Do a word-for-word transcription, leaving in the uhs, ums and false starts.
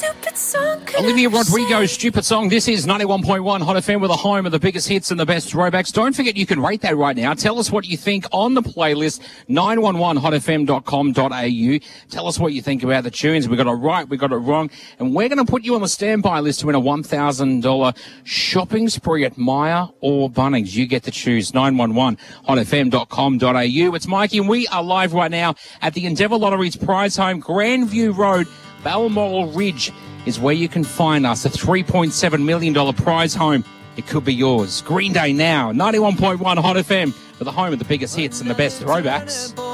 Stupid song. Olivia Rodrigo, Stupid Song. This is ninety-one point one Hot F M with a home of the biggest hits and the best throwbacks. Don't forget you can rate that right now. Tell us what you think on the playlist, nine one one hot f m dot com dot a u. Tell us what you think about the tunes. We got it right, we got it wrong. And we're going to put you on the standby list to win a one thousand dollars shopping spree at Myer or Bunnings. You get to choose, nine one one hot f m dot com dot a u. It's Mikey and we are live right now at the Endeavour Lottery's prize home, Grandview Road, Balmoral Ridge is where you can find us. A three point seven million dollars prize home. It could be yours. Green Day now. ninety-one point one Hot F M for the home of the biggest hits and the best throwbacks.